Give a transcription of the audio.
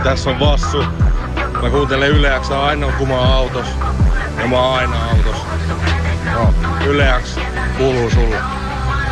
Tässä on Vassu. Mä kuuntelen Yle X aina kun mä oon autos. Ja mä oon aina autos. No, Yle X kuuluu sulle.